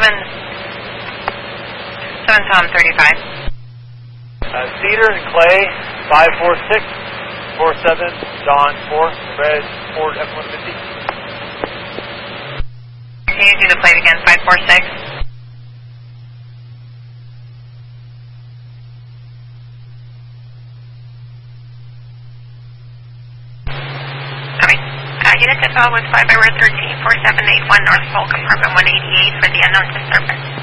Tom 35. Cedar and Clay, 546, 47, Dawn 4, red Ford F-150. Can you do the plate again, 546? Unit to 12 was 5 Hour 13, 4781 North Pole, compartment 188 for the unknown disturbance.